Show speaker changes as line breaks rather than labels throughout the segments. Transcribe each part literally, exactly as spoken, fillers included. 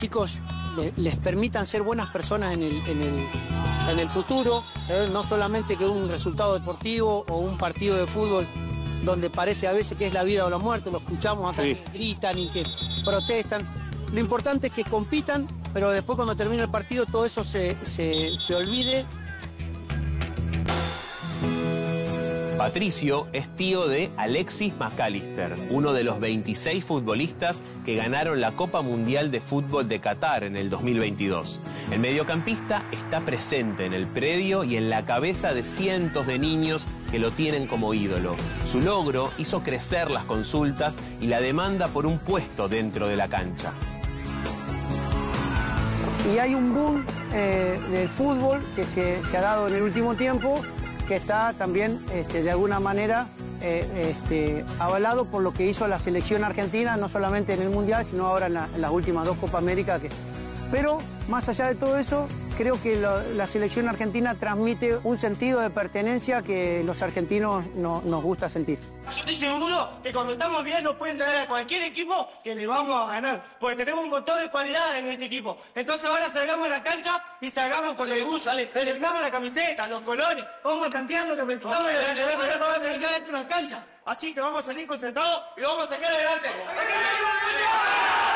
chicos le, les permitan ser buenas personas en el, en el, en el futuro, ¿eh? No solamente que un resultado deportivo o un partido de fútbol donde parece a veces que es la vida o la muerte, lo escuchamos acá, sí, que gritan y que protestan. Lo importante es que compitan, pero después cuando termine el partido todo eso se, se, se olvide.
Patricio es tío de Alexis McAllister, uno de los veintiséis futbolistas que ganaron la Copa Mundial de Fútbol de Qatar en el dos mil veintidós. El mediocampista está presente en el predio y en la cabeza de cientos de niños que lo tienen como ídolo. Su logro hizo crecer las consultas y la demanda por un puesto dentro de la cancha.
Y hay un boom eh, del fútbol que se, se ha dado en el último tiempo, que está también este, de alguna manera eh, este, avalado por lo que hizo la selección argentina, no solamente en el Mundial, sino ahora en, la, en las últimas dos Copa América. Que... Pero más allá de todo eso, creo que lo, la selección argentina transmite un sentido de pertenencia que los argentinos no, nos gusta sentir.
Yo estoy seguro que cuando estamos bien nos pueden traer a cualquier equipo que le vamos a ganar, porque tenemos un montón de cualidades en este equipo. Entonces ahora salgamos a la cancha y salgamos con el orgullo, le terminamos la camiseta, los colores, vamos planteando lo que estamos dentro de la cancha. Así que vamos a salir concentrados y vamos a sacar adelante. ¡Aquí salimos de cancha!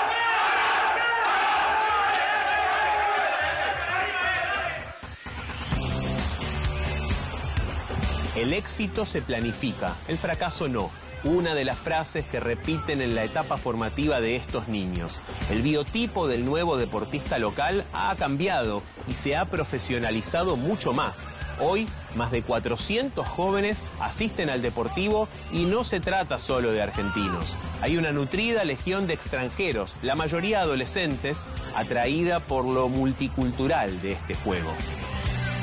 El éxito se planifica, el fracaso no. Una de las frases que repiten en la etapa formativa de estos niños. El biotipo del nuevo deportista local ha cambiado y se ha profesionalizado mucho más. Hoy, más de cuatrocientos jóvenes asisten al deportivo y no se trata solo de argentinos. Hay una nutrida legión de extranjeros, la mayoría adolescentes, atraída por lo multicultural de este juego.